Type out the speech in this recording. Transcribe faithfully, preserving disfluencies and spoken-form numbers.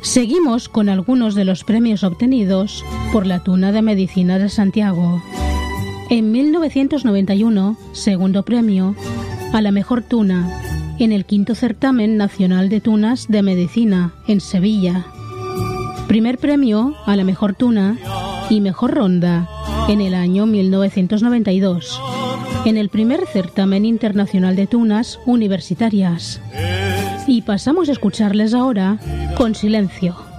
Seguimos con algunos de los premios obtenidos por la Tuna de Medicina de Santiago. En mil novecientos noventa y uno, segundo premio a la mejor tuna en el quinto certamen nacional de tunas de medicina en Sevilla. Primer premio a la mejor tuna y mejor ronda en el año mil novecientos noventa y dos, en el primer certamen internacional de tunas universitarias. Y pasamos a escucharles ahora con Silencio.